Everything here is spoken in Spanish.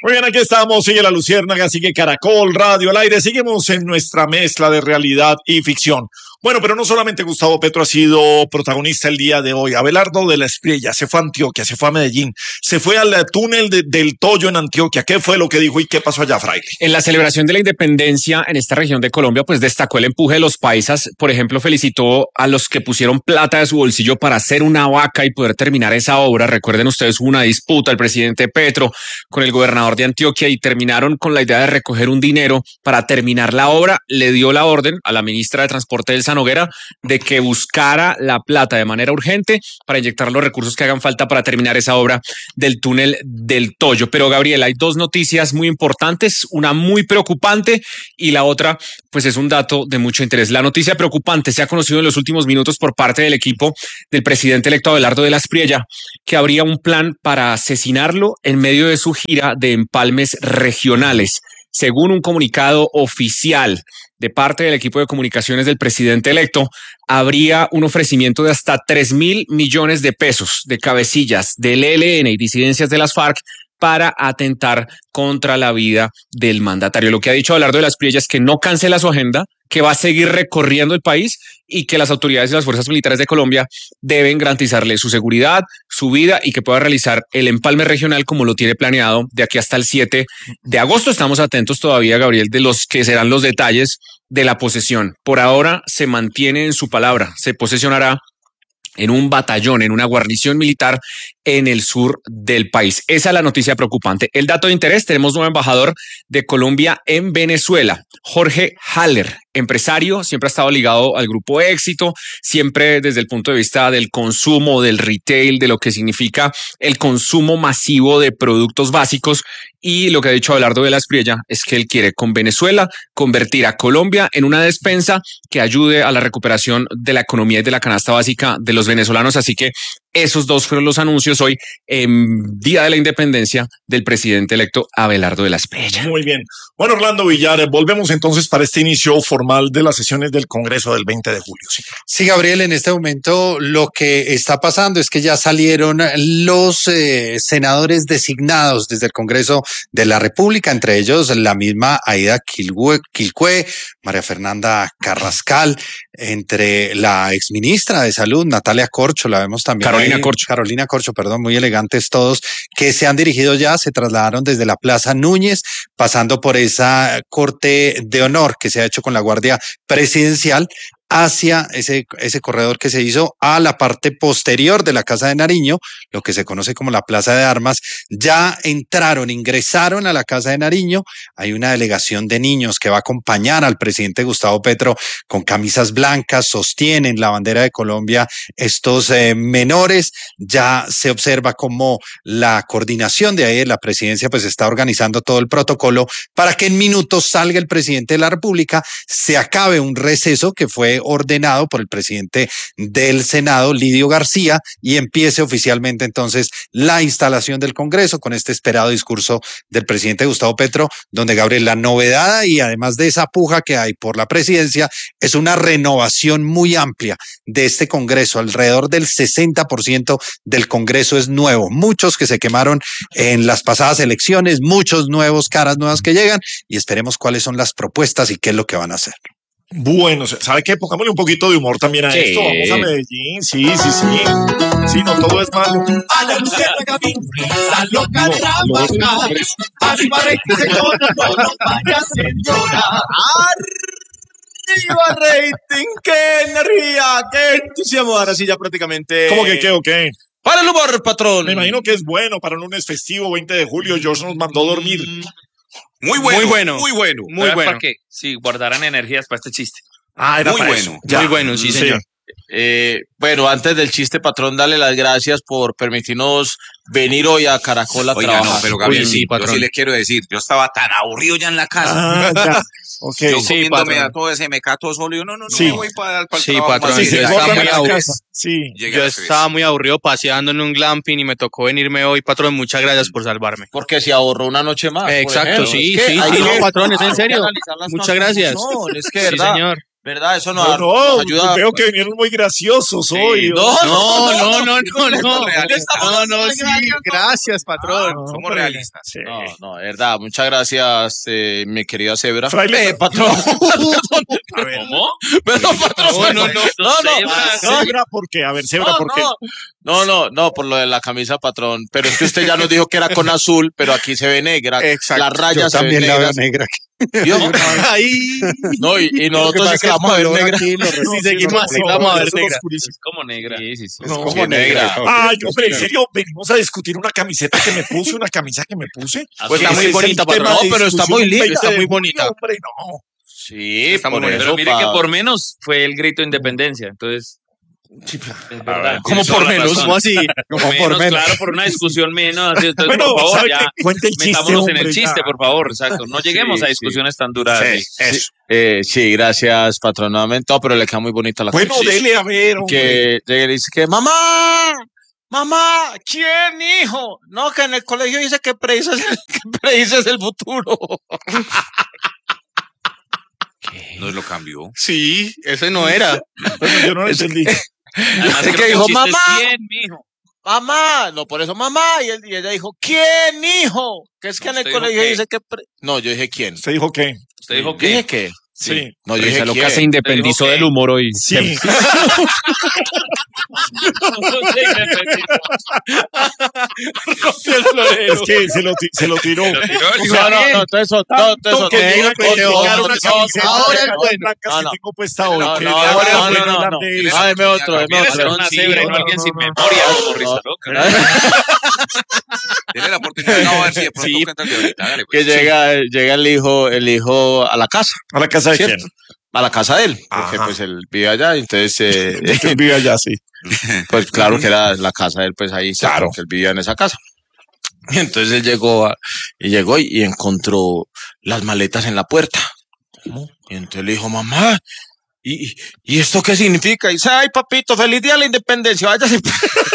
Muy bien, aquí estamos, sigue La Luciérnaga, sigue Caracol Radio al aire, seguimos en nuestra mezcla de realidad y ficción. Bueno, pero no solamente Gustavo Petro ha sido protagonista el día de hoy. Abelardo de la Espriella se fue a Antioquia, se fue a Medellín, se fue al túnel del Toyo en Antioquia. ¿Qué fue lo que dijo y qué pasó allá, Fraile? En la celebración de la independencia en esta región de Colombia, pues destacó el empuje de los paisas. Por ejemplo, felicitó a los que pusieron plata de su bolsillo para hacer una vaca y poder terminar esa obra. Recuerden ustedes, hubo una disputa el presidente Petro con el gobernador de Antioquia y terminaron con la idea de recoger un dinero para terminar la obra. Le dio la orden a la ministra de Transporte Elsa Noguera de que buscara la plata de manera urgente para inyectar los recursos que hagan falta para terminar esa obra del túnel del Toyo. Pero Gabriel, hay dos noticias muy importantes, una muy preocupante y la otra pues es un dato de mucho interés. La noticia preocupante se ha conocido en los últimos minutos por parte del equipo del presidente electo Abelardo de la Espriella que habría un plan para asesinarlo en medio de su gira de empalmes regionales. Según un comunicado oficial de parte del equipo de comunicaciones del presidente electo, habría un ofrecimiento de hasta 3.000 millones de pesos de cabecillas del ELN y disidencias de las FARC para atentar contra la vida del mandatario. Lo que ha dicho Abelardo de la Espriella es que no cancela su agenda, que va a seguir recorriendo el país y que las autoridades y las fuerzas militares de Colombia deben garantizarle su seguridad, su vida y que pueda realizar el empalme regional como lo tiene planeado de aquí hasta el 7 de agosto. Estamos atentos todavía, Gabriel, de los que serán los detalles de la posesión. Por ahora se mantiene en su palabra, se posesionará en un batallón, en una guarnición militar en el sur del país. Esa es la noticia preocupante. El dato de interés, tenemos nuevo embajador de Colombia en Venezuela, Jorge Haller, empresario, siempre ha estado ligado al grupo Éxito, siempre desde el punto de vista del consumo, del retail, de lo que significa el consumo masivo de productos básicos. Y lo que ha dicho Abelardo de la Espriella es que él quiere con Venezuela convertir a Colombia en una despensa que ayude a la recuperación de la economía y de la canasta básica de los venezolanos. Así que esos dos fueron los anuncios hoy en Día de la Independencia del presidente electo Abelardo de la Espriella. Muy bien. Bueno, Orlando Villar, volvemos entonces para este inicio formal de las sesiones del Congreso del 20 de julio. Sí, Gabriel, en este momento lo que está pasando es que ya salieron los senadores designados desde el Congreso de la República, entre ellos la misma Aida Quilcue, María Fernanda Carrascal, entre la exministra de Salud, Natalia Corcho, la vemos también. Carolina Corcho, perdón, muy elegantes todos, que se han dirigido ya, se trasladaron desde la Plaza Núñez, pasando por esa corte de honor que se ha hecho con la Guardia Presidencial, hacia ese corredor que se hizo a la parte posterior de la Casa de Nariño, lo que se conoce como la Plaza de Armas. Ya ingresaron a la Casa de Nariño. Hay una delegación de niños que va a acompañar al presidente Gustavo Petro con camisas blancas, sostienen la bandera de Colombia estos menores. Ya se observa cómo la coordinación de ahí de la presidencia pues está organizando todo el protocolo para que en minutos salga el presidente de la República, se acabe un receso que fue ordenado por el presidente del Senado, Lidio García, y empiece oficialmente entonces la instalación del Congreso con este esperado discurso del presidente Gustavo Petro, donde, Gabriel, la novedad y además de esa puja que hay por la presidencia, es una renovación muy amplia de este Congreso. Alrededor del 60% del Congreso es nuevo. Muchos que se quemaron en las pasadas elecciones, muchos nuevos, caras nuevas que llegan, y esperemos cuáles son las propuestas y qué es lo que van a hacer. Bueno, ¿sabe qué? Pongámosle un poquito de humor también a esto. Vamos a Medellín. Sí. Sí, no todo es malo. A la Luciérnaga la loca de la vaca. Arriba rating, no vaya señora. Arriba rating, qué energía, qué entusiasmo. Ahora sí ya prácticamente. ¿Cómo que qué o qué? Para el humor, patrón. Me imagino que es bueno para un lunes festivo, 20 de julio. George nos mandó dormir. Muy bueno. Para que guardaran energías para este chiste. Era muy para bueno. eso. Ya. Muy bueno, sí, señor. Bueno, antes del chiste, patrón, dale las gracias por permitirnos venir hoy a Caracol a trabajar. No, pero Gabriel, Sí, yo patrón. sí le quiero decir, yo estaba tan aburrido ya en la casa. Ya. Ok. Yo Sí, comiéndome patrón. a todo ese mecato solo. Yo no Sí. me voy para el Sí, trabajo. patrón, más Sí, yo se bien. estaba corta muy en la aburrido. casa. Sí. Llegué a Yo las 3. estaba muy aburrido paseando en un glamping y me tocó venirme hoy, patrón. Muchas gracias por salvarme. Porque se ahorró una noche más. por Exacto, ejemplo. sí, Es que sí, hay no, que- patrón, es en hay que serio. analizar las Muchas cosas como gracias. son, es que, Sí, verdad. señor. ¿Verdad? Eso No, nos ayuda. veo que vinieron muy graciosos hoy. No, sí, gracias, patrón. Somos realistas. Sí. No, verdad. Muchas gracias, mi querida Cebra. Fraile, patrón. ¿Cómo? Pero, patrón. No. Cebra, ¿por qué? A ver, Cebra, ¿por qué? No, por lo de la camisa, patrón. Pero es que usted ya nos dijo que era con azul, pero aquí se ve negra. Exacto. Las rayas Yo se ven también la veo negras. negra. ¿Vio? Ahí. No, y nosotros sí que vamos a ver negra. Si seguimos así, vamos a ver negra. Es como negra. Sí. Es como negra. Ay, hombre, en serio, venimos a discutir una camiseta que me puse, una camisa que me puse. Pues está Ese muy es el bonita, tema patrón. de No, pero está discusión muy linda, 20 está de muy junio, bonita. Hombre, no. Sí, Está muy por bonita. eso. Pero mire que por menos fue el grito de independencia, entonces... Es verdad. ¿Cómo Tienes por toda la menos? razón. ¿Cómo así? Por menos, claro, por una discusión menos. Así, entonces, Bueno, por favor, ¿sabe ya qué? Cuente el chiste, metámonos en hombre, el chiste, ya. por favor, exacto. No lleguemos a discusiones tan duras. así. Sí, gracias, patrón, nuevamente. No, pero le queda muy bonita la Bueno, camisa. dele a ver, hombre. Que llega y dice que, mamá, ¿quién, hijo? No, que en el colegio dice que predices el futuro. Nos lo cambió. Sí, ese no era. Bueno, yo no lo entendí. Además, Es creo que el dijo, chiste es mamá. bien, mijo. Mamá, no, por eso mamá. Y ella dijo, ¿quién, hijo? Que es que No, en el usted dijo colegio qué. dice que... No, yo dije, ¿quién? ¿Usted dijo qué? Usted dijo Dije que... que... Sí. No, yo Pero dije, esa loca ¿quién? se independizó ¿Te dijo del qué? humor hoy. Sí. Es que se lo tiró. No, entonces Tanto que no, llega a criticar una camiseta ahora de es las bueno. blancas No, que no. tengo puesta hoy. No, que no, le hago no, bueno no, hablar no. de eso. Dame otro, Quiere ser otro. una Sí, cebra y no no, alguien no, sin no, memoria como risa loca. Tiene la oportunidad de a ver si de pronto cuenta de ahorita. Dale, Que pues. llega el hijo a la casa, ¿A la casa de ¿cierto? quién? a la casa de él, porque Ajá. pues él vive allá, entonces Él vive allá, sí. pues claro que era la casa de él, pues ahí, Claro. que él vivía en esa casa. Y entonces él llegó y encontró las maletas en la puerta. ¿Cómo? Y entonces le dijo, mamá, ¿y esto qué significa? Y dice, ay, papito, feliz día de la independencia, váyase.